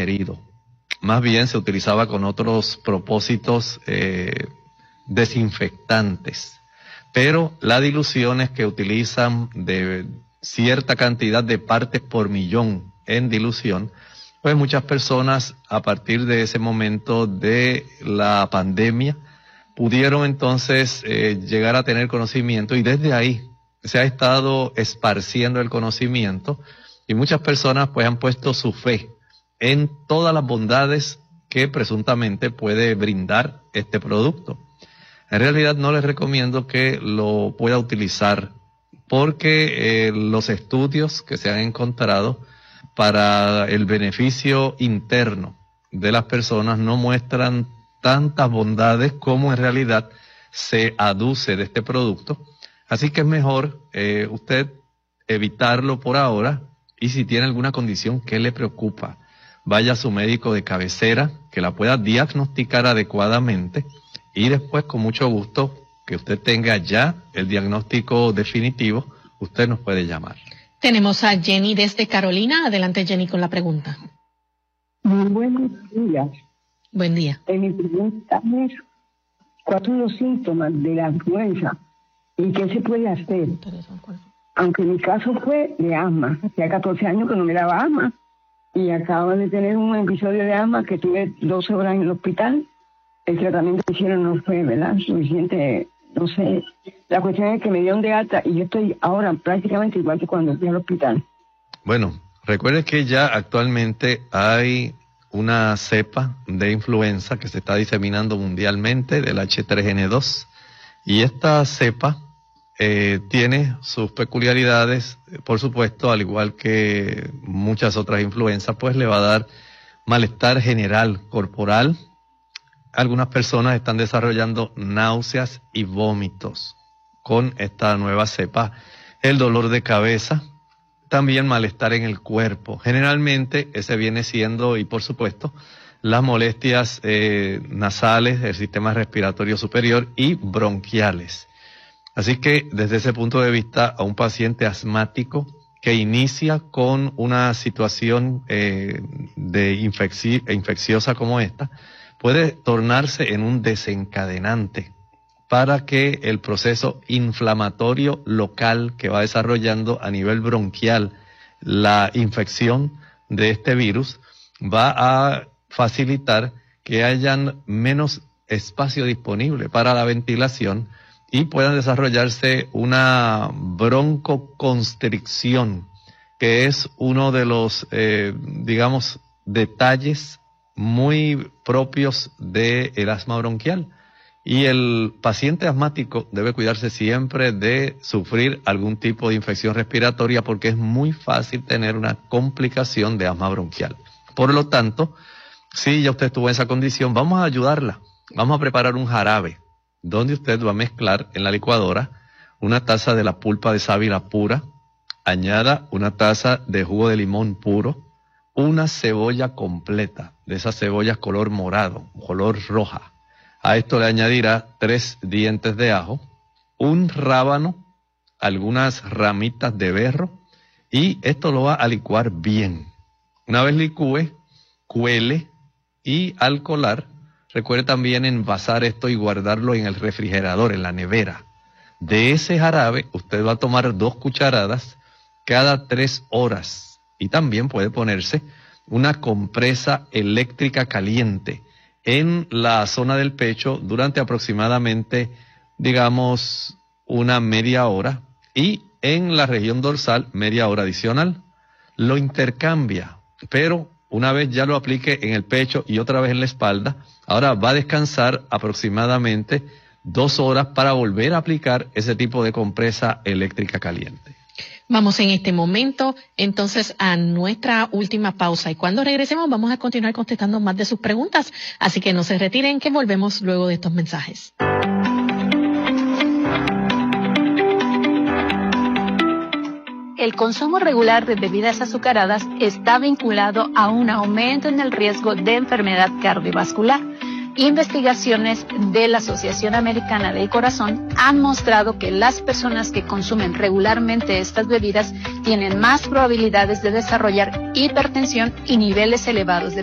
ingerido. Más bien se utilizaba con otros propósitos desinfectantes. Pero las diluciones que utilizan de cierta cantidad de partes por millón en dilución, pues muchas personas a partir de ese momento de la pandemia pudieron entonces llegar a tener conocimiento, y desde ahí se ha estado esparciendo el conocimiento, y muchas personas pues han puesto su fe en todas las bondades que presuntamente puede brindar este producto. En realidad no les recomiendo que lo pueda utilizar porque los estudios que se han encontrado para el beneficio interno de las personas no muestran tantas bondades como en realidad se aduce de este producto. Así que es mejor usted evitarlo por ahora, y si tiene alguna condición que le preocupa, vaya a su médico de cabecera que la pueda diagnosticar adecuadamente, y después con mucho gusto que usted tenga ya el diagnóstico definitivo, usted nos puede llamar. Tenemos a Jenny desde Carolina. Adelante, Jenny, con la pregunta. Muy buenos días. Buen día. Mi pregunta es, ¿cuáles son los síntomas de la influenza y qué se puede hacer? Aunque mi caso fue de asma. Hacía 14 años que no me daba asma y acabo de tener un episodio de asma que tuve 12 horas en el hospital. El tratamiento que hicieron no fue, ¿verdad?, suficiente, no sé. La cuestión es que me dieron de alta y yo estoy ahora prácticamente igual que cuando fui al hospital. Bueno, recuerde que ya actualmente hay una cepa de influenza que se está diseminando mundialmente, del H3N2, y esta cepa tiene sus peculiaridades, por supuesto, al igual que muchas otras influencias, pues le va a dar malestar general corporal. Algunas personas están desarrollando náuseas y vómitos con esta nueva cepa, el dolor de cabeza, también malestar en el cuerpo. Generalmente ese viene siendo, y por supuesto, las molestias nasales, del sistema respiratorio superior y bronquiales. Así que desde ese punto de vista, a un paciente asmático que inicia con una situación infecciosa como esta, puede tornarse en un desencadenante para que el proceso inflamatorio local que va desarrollando a nivel bronquial la infección de este virus va a facilitar que hayan menos espacio disponible para la ventilación y puedan desarrollarse una broncoconstricción, que es uno de los, detalles muy propios del asma bronquial. Y el paciente asmático debe cuidarse siempre de sufrir algún tipo de infección respiratoria, porque es muy fácil tener una complicación de asma bronquial. Por lo tanto, si ya usted estuvo en esa condición, vamos a ayudarla. Vamos a preparar un jarabe donde usted va a mezclar en la licuadora una taza de la pulpa de sábila pura, añada una taza de jugo de limón puro, una cebolla completa, de esas cebollas color morado, color roja. A esto le añadirá 3 dientes de ajo, un rábano, algunas ramitas de berro, y esto lo va a licuar bien. Una vez licúe, cuele, y al colar, recuerde también envasar esto y guardarlo en el refrigerador, en la nevera. De ese jarabe usted va a tomar 2 cucharadas cada 3 horas. Y también puede ponerse una compresa eléctrica caliente en la zona del pecho durante aproximadamente, una media hora, y en la región dorsal media hora adicional. Lo intercambia, pero una vez ya lo aplique en el pecho y otra vez en la espalda, ahora va a descansar aproximadamente 2 horas para volver a aplicar ese tipo de compresa eléctrica caliente. Vamos en este momento entonces a nuestra última pausa, y cuando regresemos vamos a continuar contestando más de sus preguntas, así que no se retiren, que volvemos luego de estos mensajes. El consumo regular de bebidas azucaradas está vinculado a un aumento en el riesgo de enfermedad cardiovascular. Investigaciones de la Asociación Americana del Corazón han mostrado que las personas que consumen regularmente estas bebidas tienen más probabilidades de desarrollar hipertensión y niveles elevados de